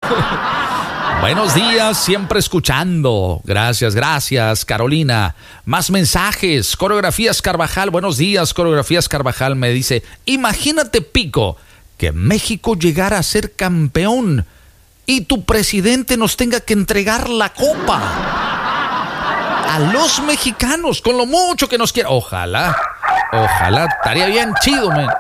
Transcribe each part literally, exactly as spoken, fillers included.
Buenos días, siempre escuchando. Gracias, gracias, Carolina. Más mensajes. Coreografías Carvajal. Buenos días, Coreografías Carvajal. Me dice, imagínate, Pico, que México llegara a ser campeón y tu presidente nos tenga que entregar la copa a los mexicanos, con lo mucho que nos quiera. Ojalá, ojalá, estaría bien chido, man.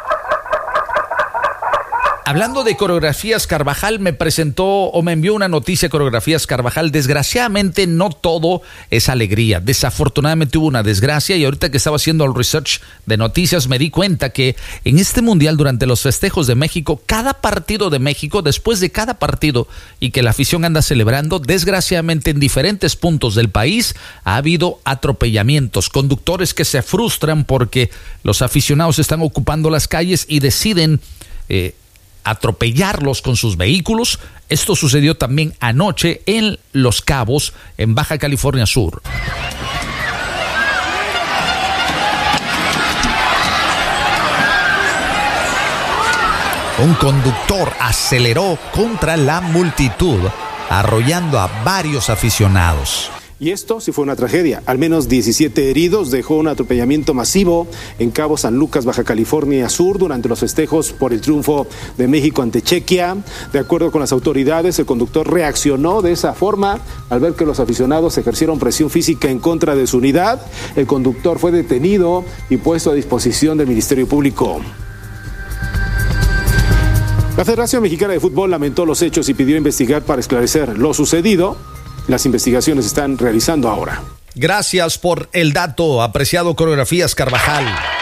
Hablando de Coreografías Carvajal, me presentó o me envió una noticia Coreografías Carvajal. Desgraciadamente no todo es alegría. Desafortunadamente hubo una desgracia y ahorita que estaba haciendo el research de noticias me di cuenta que en este mundial, durante los festejos de México, cada partido de México, después de cada partido y que la afición anda celebrando, desgraciadamente en diferentes puntos del país ha habido atropellamientos, conductores que se frustran porque los aficionados están ocupando las calles y deciden eh, atropellarlos con sus vehículos. Esto sucedió también anoche en Los Cabos, en Baja California Sur. Un conductor aceleró contra la multitud, arrollando a varios aficionados. Y esto sí fue una tragedia. Al menos diecisiete heridos dejó un atropellamiento masivo en Cabo San Lucas, Baja California Sur, durante los festejos por el triunfo de México ante Chequia. De acuerdo con las autoridades, el conductor reaccionó de esa forma al ver que los aficionados ejercieron presión física en contra de su unidad. El conductor fue detenido y puesto a disposición del Ministerio Público. La Federación Mexicana de Fútbol lamentó los hechos y pidió investigar para esclarecer lo sucedido. Las investigaciones se están realizando ahora. Gracias por el dato, apreciado Coreografías Carvajal.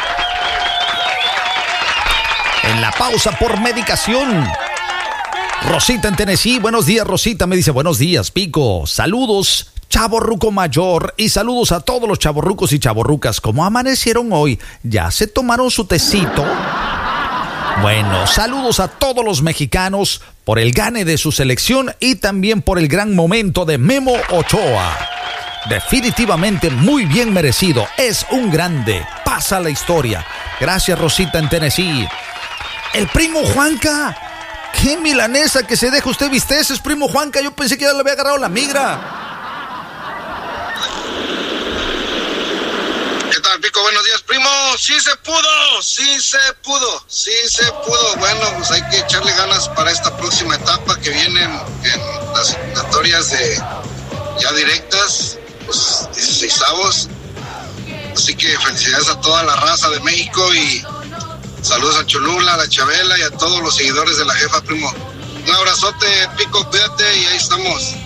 En la pausa por medicación. Rosita en Tennessee, buenos días, Rosita, me dice, buenos días, Pico, saludos, chavorruco mayor, y saludos a todos los chavorrucos y chavorrucas. ¿Cómo amanecieron hoy? ¿Ya se tomaron su tecito? Bueno, saludos a todos los mexicanos por el gane de su selección y también por el gran momento de Memo Ochoa. Definitivamente muy bien merecido, es un grande, pasa la historia. Gracias, Rosita en Tennessee. El primo Juanca, qué milanesa que se deja usted visteces, primo Juanca, yo pensé que ya le había agarrado la migra. ¿Qué tal, Pico? Buenos días, primo. Sí se pudo, sí se pudo, sí se pudo. Bueno, pues hay que echarle ganas para esta próxima etapa que vienen en las eliminatorias de ya directas, pues dieciseisavos. Así que felicidades a toda la raza de México y saludos a Cholula, a la Chabela y a todos los seguidores de la jefa, primo. Un abrazote, Pico, cuídate y ahí estamos.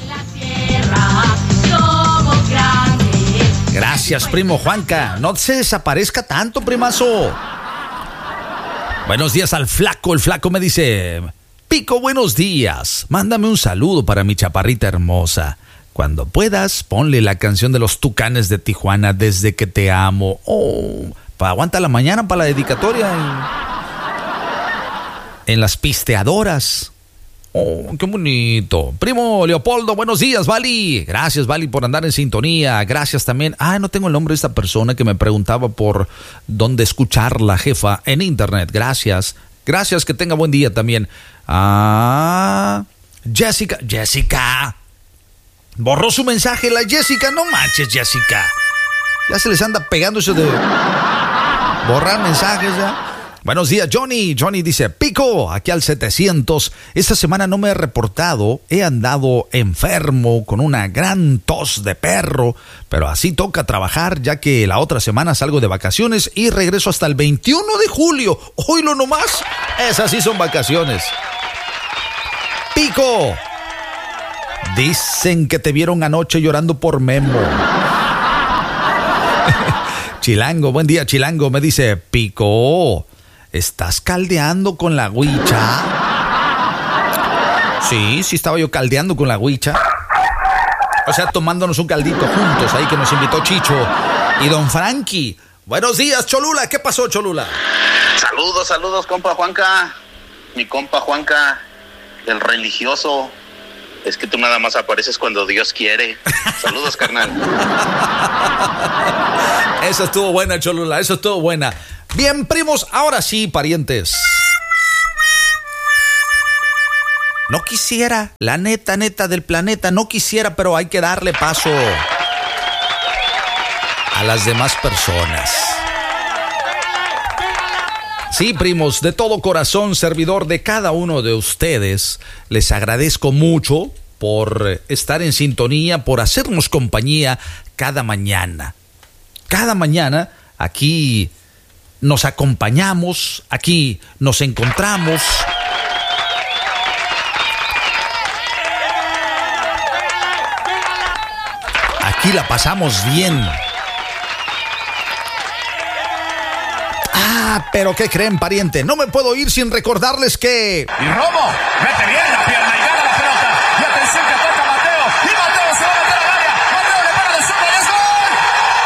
Gracias, primo Juanca. No se desaparezca tanto, primazo. Buenos días al flaco. El flaco me dice, Pico, buenos días. Mándame un saludo para mi chaparrita hermosa. Cuando puedas, ponle la canción de los Tucanes de Tijuana, Desde que te amo. Oh, pa, aguanta la mañana para la dedicatoria. En, en las pisteadoras. Oh, qué bonito. Primo Leopoldo, buenos días, Vali. Gracias, Vali, por andar en sintonía. Gracias también. Ah, no tengo el nombre de esta persona que me preguntaba por dónde escuchar la jefa en internet. Gracias. Gracias, que tenga buen día también. Ah, Jessica. Jessica. Borró su mensaje la Jessica. No manches, Jessica. Ya se les anda pegando eso de borrar mensajes ya. Buenos días, Johnny. Johnny dice, Pico, aquí al setecientos. Esta semana no me he reportado. He andado enfermo con una gran tos de perro. Pero así toca trabajar, ya que la otra semana salgo de vacaciones y regreso hasta el veintiuno de julio. Oílo nomás. Esas sí son vacaciones. Pico. Dicen que te vieron anoche llorando por Memo. Chilango, buen día, Chilango. Me dice, Pico, ¿estás caldeando con la huicha? Sí, sí estaba yo caldeando con la huicha. O sea, tomándonos un caldito juntos ahí que nos invitó Chicho y Don Frankie. Buenos días, Cholula. ¿Qué pasó, Cholula? Saludos, saludos, compa Juanca. Mi compa Juanca, el religioso. Es que tú nada más apareces cuando Dios quiere. Saludos, carnal. Esa estuvo buena, Cholula, eso estuvo buena. Bien, primos, ahora sí, parientes. No quisiera, la neta, neta del planeta, no quisiera, pero hay que darle paso a las demás personas. Sí, primos, de todo corazón, servidor de cada uno de ustedes, les agradezco mucho por estar en sintonía, por hacernos compañía cada mañana. Cada mañana aquí nos acompañamos, aquí nos encontramos. Aquí la pasamos bien. Ah, pero ¿qué creen, pariente? No me puedo ir sin recordarles que... Y Romo, mete bien la pierna y gana la pelota. Y atención que toca Mateo. Y Mateo